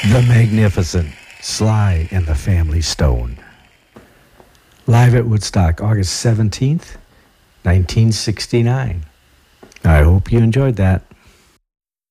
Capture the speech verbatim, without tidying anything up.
The magnificent Sly and the Family Stone. Live at Woodstock, August seventeenth, nineteen sixty-nine. I hope you enjoyed that.